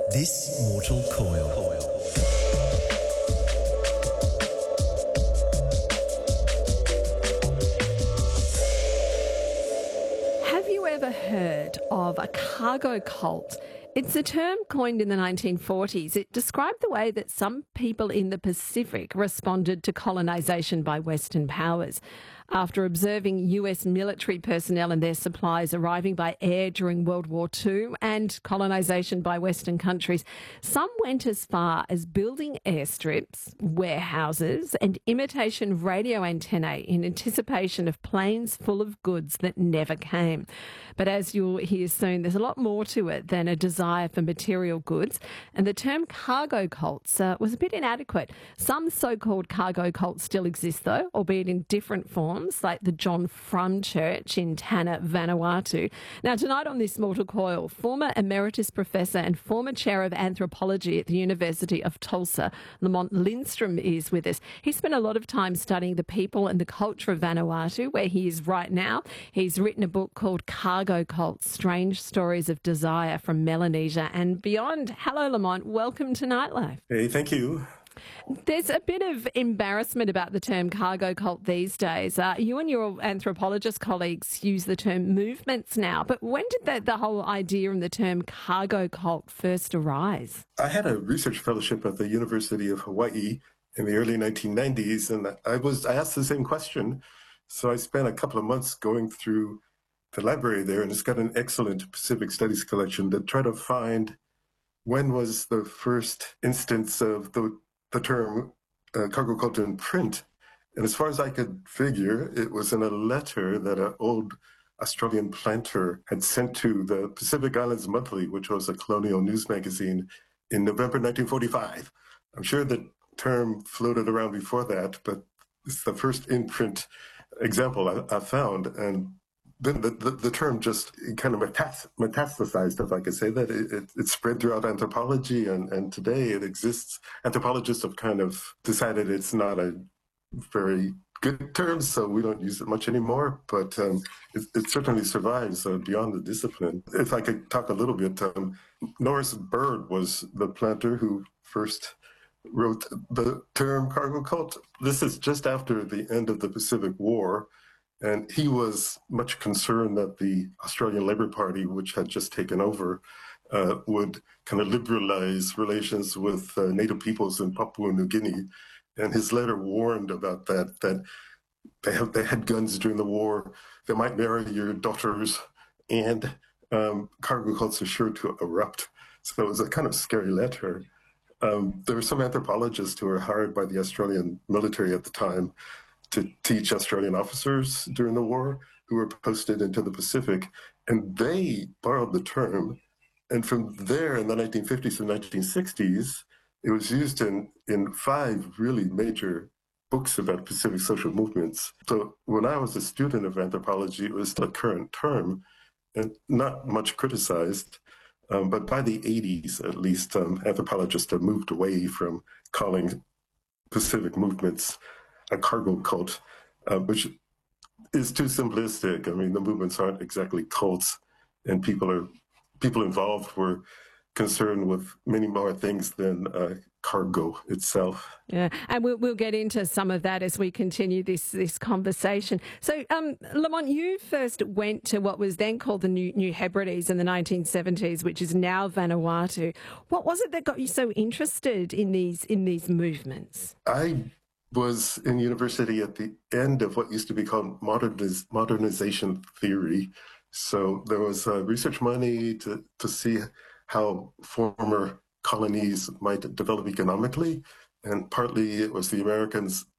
This Mortal Coil. Have you ever heard of a cargo cult? It's a term coined in the 1940s. It described the way that some people in the Pacific responded to colonisation by Western powers. After observing US military personnel and their supplies arriving by air during World War II and colonisation by Western countries, some went as far as building airstrips, warehouses and imitation radio antennae in anticipation of planes full of goods that never came. But as you'll hear soon, there's a lot more to it than a desire for material goods, and the term cargo cults was a bit inadequate. Some so-called cargo cults still exist though, albeit in different forms, like the John Frum Church in Tanna, Vanuatu. Now, tonight on This Mortal Coil, former emeritus professor and former chair of anthropology at the University of Tulsa, Lamont Lindstrom, is with us. He spent a lot of time studying the people and the culture of Vanuatu, where he is right now. He's written a book called Cargo Cults, Strange Stories of Desire from Melanesia and Beyond. Hello, Lamont. Welcome to Nightlife. Hey, thank you. There's a bit of embarrassment about the term cargo cult these days. You and your anthropologist colleagues use the term movements now, but when did the whole idea and the term cargo cult first arise? I had a research fellowship at the University of Hawaii in the early 1990s, and I asked the same question. So I spent a couple of months going through the library there, and it's got an excellent Pacific Studies collection to try to find when was the first instance of the term cargo cult in print. And as far as I could figure, it was in a letter that an old Australian planter had sent to the Pacific Islands Monthly, which was a colonial news magazine, in November 1945. I'm sure the term floated around before that, but it's the first in-print example I found. And then the term just kind of metastasized, if I could say that. It spread throughout anthropology, and today it exists. Anthropologists have kind of decided it's not a very good term, so we don't use it much anymore, but it certainly survives beyond the discipline. If I could talk a little bit, Norris Bird was the planter who first wrote the term cargo cult. This is just after the end of the Pacific War. And he was much concerned that the Australian Labor Party, which had just taken over, would kind of liberalize relations with native peoples in Papua New Guinea. And his letter warned about that they had guns during the war, they might marry your daughters, and cargo cults are sure to erupt. So it was a kind of scary letter. There were some anthropologists who were hired by the Australian military at the time to teach Australian officers during the war who were posted into the Pacific, and they borrowed the term. And from there, in the 1950s and 1960s, it was used in 5 really major books about Pacific social movements. So when I was a student of anthropology, it was the current term and not much criticized. But by the 80s, at least, anthropologists have moved away from calling Pacific movements a cargo cult, which is too simplistic. I mean, the movements aren't exactly cults, and people involved were concerned with many more things than cargo itself. Yeah, and we'll get into some of that as we continue this conversation. So, Lamont, you first went to what was then called the New Hebrides in the 1970s, which is now Vanuatu. What was it that got you so interested in these movements? I was in university at the end of what used to be called modernization theory. So there was research money to see how former colonies might develop economically. And partly it was the Americans